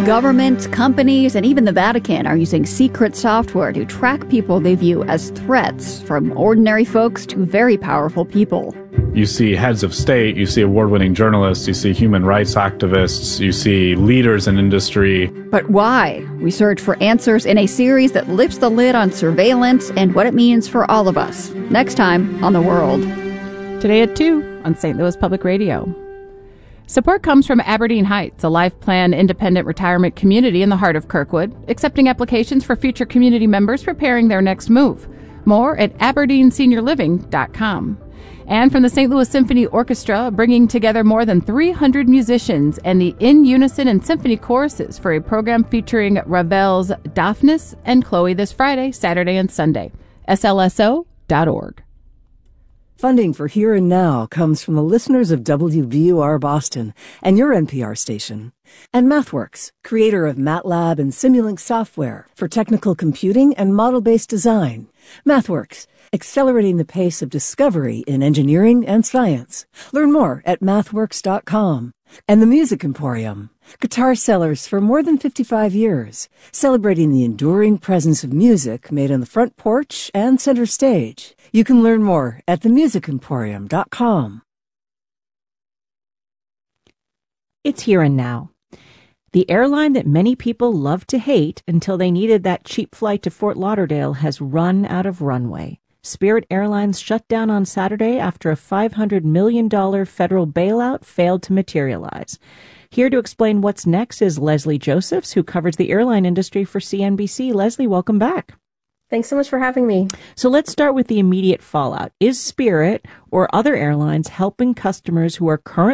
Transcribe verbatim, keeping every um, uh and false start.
Governments, companies, and even the Vatican are using secret software to track people they view as threats, from ordinary folks to very powerful people. You see heads of state, you see award-winning journalists, you see human rights activists, you see leaders in industry. But why? We search for answers in a series that lifts the lid on surveillance and what it means for all of us. Next time on The World. Today at two on Saint Louis Public Radio. Support comes from Aberdeen Heights, a life plan independent retirement community in the heart of Kirkwood, accepting applications for future community members preparing their next move. More at aberdeen senior living dot com. And from the Saint Louis Symphony Orchestra, bringing together more than three hundred musicians and the In Unison and Symphony choruses for a program featuring Ravel's Daphnis and Chloe this Friday, Saturday, and Sunday. S L S O dot org. Funding for Here and Now comes from the listeners of W B U R Boston and your N P R station. And MathWorks, creator of MATLAB and Simulink software for technical computing and model-based design. MathWorks, accelerating the pace of discovery in engineering and science. Learn more at mathworks dot com. And the Music Emporium, guitar sellers for more than fifty-five years, celebrating the enduring presence of music made on the front porch and center stage. You can learn more at the music emporium dot com. It's Here and Now. The airline that many people love to hate until they needed that cheap flight to Fort Lauderdale has run out of runway. Spirit Airlines shut down on Saturday after a five hundred million dollars federal bailout failed to materialize. Here to explain what's next is Leslie Josephs, who covers the airline industry for C N B C. Leslie, welcome back. Thanks so much for having me. So let's start with the immediate fallout. Is Spirit or other airlines helping customers who are currently